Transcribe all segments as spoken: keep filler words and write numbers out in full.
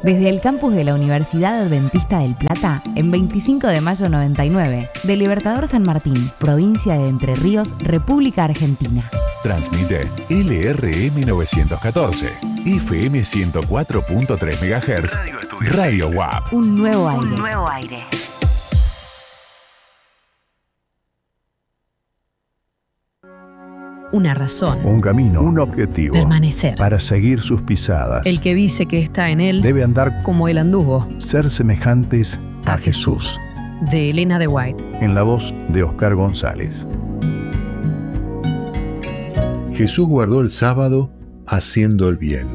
Desde el campus de la Universidad Adventista del Plata, en veinticinco de mayo noventa y nueve, de Libertador San Martín, provincia de Entre Ríos, República Argentina. Transmite L R M novecientos catorce, F M ciento cuatro punto tres megahertz, Radio U A P. Un nuevo aire. Un nuevo aire. Una razón. Un camino. Un objetivo. Permanecer. Para seguir sus pisadas. El que dice que está en él debe andar como él anduvo. Ser semejantes a, a Jesús. Jesús. De Elena de White. En la voz de Oscar González. Jesús guardó el sábado haciendo el bien.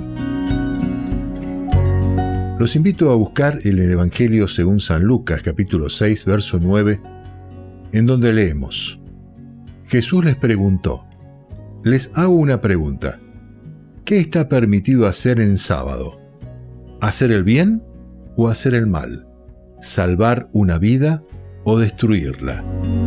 Los invito a buscar el Evangelio según San Lucas, capítulo seis, verso nueve, en donde leemos: Jesús les preguntó: les hago una pregunta. ¿Qué está permitido hacer en sábado? ¿Hacer el bien o hacer el mal? ¿Salvar una vida o destruirla?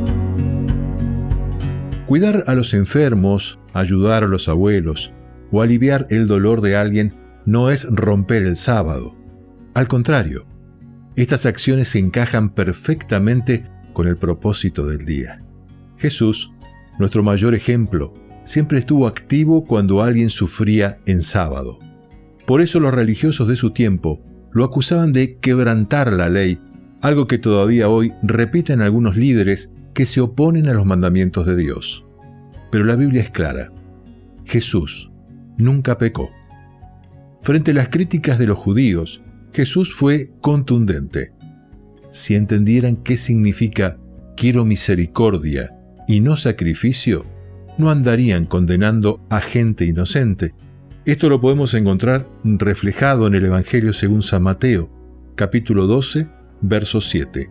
Cuidar a los enfermos, ayudar a los abuelos o aliviar el dolor de alguien no es romper el sábado. Al contrario, estas acciones se encajan perfectamente con el propósito del día. Jesús, nuestro mayor ejemplo, siempre estuvo activo cuando alguien sufría en sábado. Por eso los religiosos de su tiempo lo acusaban de quebrantar la ley, algo que todavía hoy repiten algunos líderes que se oponen a los mandamientos de Dios. Pero la Biblia es clara: Jesús nunca pecó. Frente a las críticas de los judíos, Jesús fue contundente. Si entendieran qué significa quiero misericordia y no sacrificio, no andarían condenando a gente inocente. Esto lo podemos encontrar reflejado en el Evangelio según San Mateo, capítulo doce, verso siete.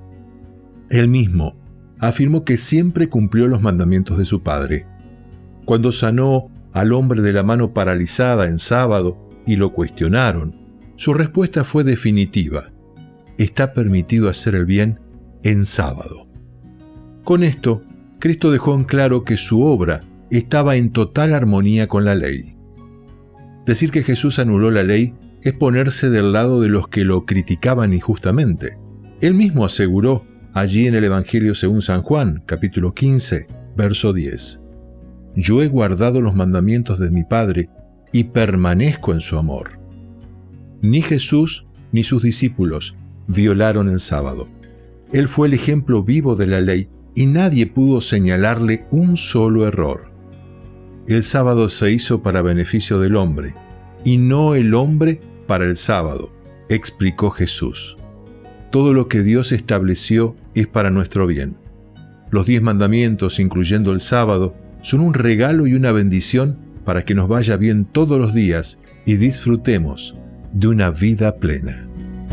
Él mismo afirmó que siempre cumplió los mandamientos de su Padre. Cuando sanó al hombre de la mano paralizada en sábado y lo cuestionaron, su respuesta fue definitiva: está permitido hacer el bien en sábado. Con esto, Cristo dejó en claro que su obra estaba en total armonía con la ley. Decir que Jesús anuló la ley es ponerse del lado de los que lo criticaban injustamente. Él mismo aseguró allí en el Evangelio según San Juan, capítulo quince, verso diez: yo he guardado los mandamientos de mi Padre y permanezco en su amor. Ni Jesús ni sus discípulos violaron el sábado. Él fue el ejemplo vivo de la ley y nadie pudo señalarle un solo error. El sábado se hizo para beneficio del hombre, y no el hombre para el sábado, explicó Jesús. Todo lo que Dios estableció es para nuestro bien. Los diez mandamientos, incluyendo el sábado, son un regalo y una bendición para que nos vaya bien todos los días y disfrutemos de una vida plena.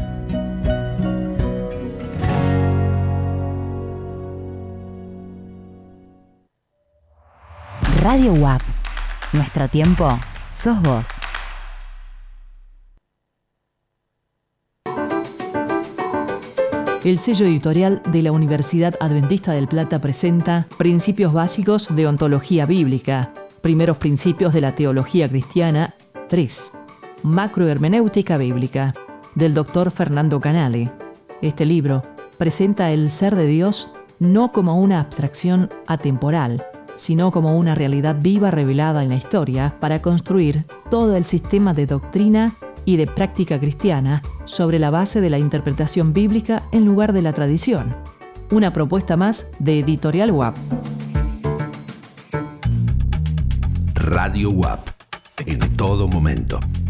Radio U A P. Nuestro tiempo sos vos. El sello editorial de la Universidad Adventista del Plata presenta Principios Básicos de Ontología Bíblica, Primeros Principios de la Teología Cristiana, tres. Macrohermenéutica Bíblica, del doctor Fernando Canale. Este libro presenta el ser de Dios no como una abstracción atemporal, sino como una realidad viva revelada en la historia para construir todo el sistema de doctrina y de práctica cristiana sobre la base de la interpretación bíblica en lugar de la tradición. Una propuesta más de Editorial U A P. Radio U A P, en todo momento.